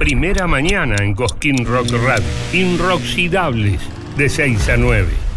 primera mañana en Cosquín Rock Radio. Inroxidables, de 6 a 9.